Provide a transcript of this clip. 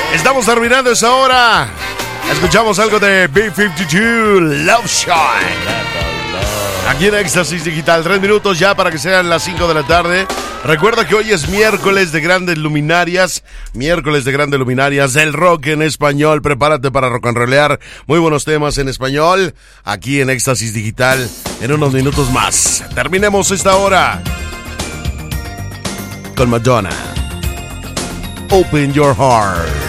Estamos terminando esa hora. Escuchamos algo de B-52 Love Shine. Aquí en Éxtasis Digital, 3 minutos ya para que sean las 5 de la tarde. Recuerda que hoy es miércoles de grandes luminarias. Miércoles de grandes luminarias del rock en español. Prepárate para rock and rollear. Muy buenos temas en español. Aquí en Éxtasis Digital, en unos minutos más. Terminemos esta hora con Madonna. Open Your Heart.